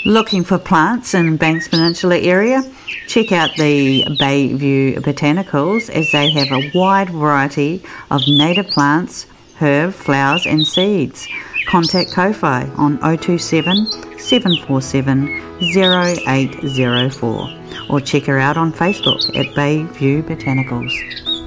Looking for plants in Banks Peninsula area? Check out the Bayview Botanicals, as they have a wide variety of native plants, herb, flowers and seeds. Contact Ko-Fi on 027 747 0804 or check her out on Facebook at Bayview Botanicals.